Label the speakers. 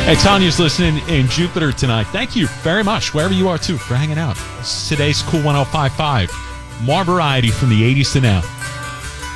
Speaker 1: Hey, Tanya's listening in Jupiter tonight. Thank you very much, wherever you are, too, for hanging out. This is today's Cool 105.5. More variety from the 80s to now.